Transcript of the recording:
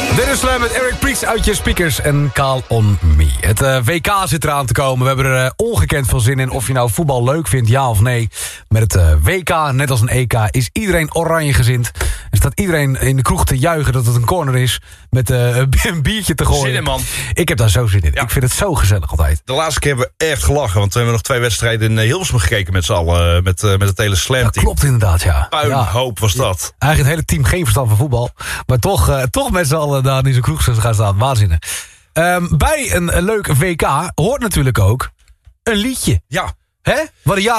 Dennis Slam met Eric Priest uit je speakers en Call on Me. Het WK zit eraan te komen. We hebben er ongekend veel zin in. Of je nou voetbal leuk vindt, ja of nee. Met het WK, net als een EK, is iedereen oranje gezind. Er staat iedereen in de kroeg te juichen dat het een corner is. Met een biertje te gooien. Zin in, man. Ik heb daar zo zin in. Ja. Ik vind het zo gezellig altijd. De laatste keer hebben we echt gelachen. Want we hebben nog 2 wedstrijden in Hilversum gekeken met z'n allen. Met het hele Slam Dat team. klopt inderdaad, ja. Puinhoop was dat. Eigenlijk het hele team geen verstand van voetbal. Maar toch met z'n allen daar in zo'n kroeg gaan staan. Waanzinnig. Bij een leuk WK hoort natuurlijk ook een liedje. Ja. Hè? Wat een jaar